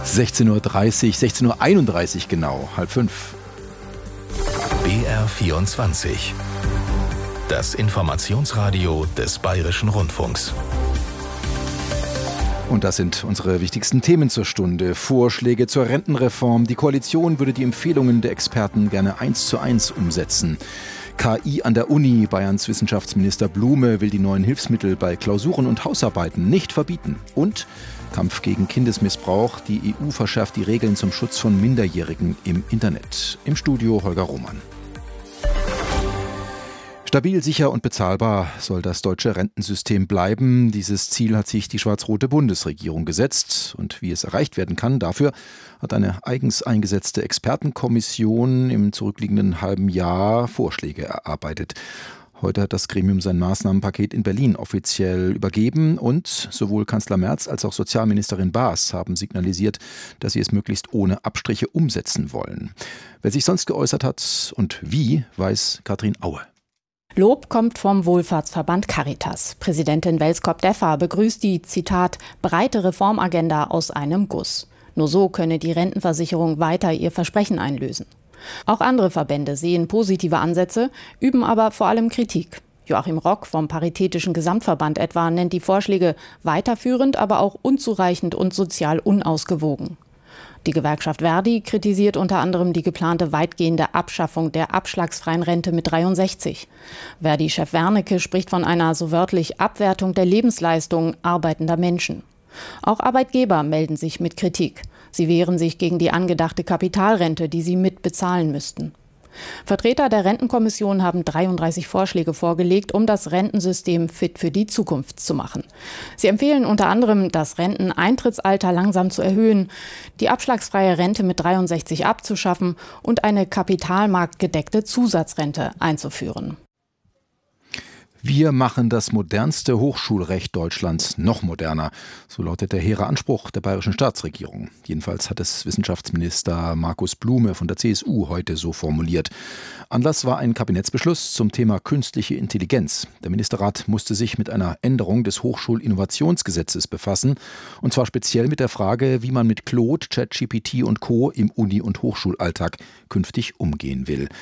16:30 Uhr, 16:31 Uhr genau, 4:30. BR24. Das Informationsradio des Bayerischen Rundfunks. Und das sind unsere wichtigsten Themen zur Stunde. Vorschläge zur Rentenreform. Die Koalition würde die Empfehlungen der Experten gerne 1:1 umsetzen. KI an der Uni. Bayerns Wissenschaftsminister Blume will die neuen Hilfsmittel bei Klausuren und Hausarbeiten nicht verbieten. Und Kampf gegen Kindesmissbrauch. Die EU verschärft die Regeln zum Schutz von Minderjährigen im Internet. Im Studio Holger Roman. Stabil, sicher und bezahlbar soll das deutsche Rentensystem bleiben. Dieses Ziel hat sich die schwarz-rote Bundesregierung gesetzt. Und wie es erreicht werden kann, dafür hat eine eigens eingesetzte Expertenkommission im zurückliegenden halben Jahr Vorschläge erarbeitet. Heute hat das Gremium sein Maßnahmenpaket in Berlin offiziell übergeben und sowohl Kanzler Merz als auch Sozialministerin Baas haben signalisiert, dass sie es möglichst ohne Abstriche umsetzen wollen. Wer sich sonst geäußert hat und wie, weiß Katrin Aue. Lob kommt vom Wohlfahrtsverband Caritas. Präsidentin Welskop-Deffer begrüßt die, Zitat, breite Reformagenda aus einem Guss. Nur so könne die Rentenversicherung weiter ihr Versprechen einlösen. Auch andere Verbände sehen positive Ansätze, üben aber vor allem Kritik. Joachim Rock vom Paritätischen Gesamtverband etwa nennt die Vorschläge weiterführend, aber auch unzureichend und sozial unausgewogen. Die Gewerkschaft Verdi kritisiert unter anderem die geplante weitgehende Abschaffung der abschlagsfreien Rente mit 63. Verdi-Chef Wernicke spricht von einer so wörtlich Abwertung der Lebensleistung arbeitender Menschen. Auch Arbeitgeber melden sich mit Kritik. Sie wehren sich gegen die angedachte Kapitalrente, die sie mitbezahlen müssten. Vertreter der Rentenkommission haben 33 Vorschläge vorgelegt, um das Rentensystem fit für die Zukunft zu machen. Sie empfehlen unter anderem, das Renteneintrittsalter langsam zu erhöhen, die abschlagsfreie Rente mit 63 abzuschaffen und eine kapitalmarktgedeckte Zusatzrente einzuführen. Wir machen das modernste Hochschulrecht Deutschlands noch moderner. So lautet der hehre Anspruch der bayerischen Staatsregierung. Jedenfalls hat es Wissenschaftsminister Markus Blume von der CSU heute so formuliert. Anlass war ein Kabinettsbeschluss zum Thema künstliche Intelligenz. Der Ministerrat musste sich mit einer Änderung des Hochschulinnovationsgesetzes befassen. Und zwar speziell mit der Frage, wie man mit Claude, ChatGPT und Co. im Uni- und Hochschulalltag künftig umgehen will.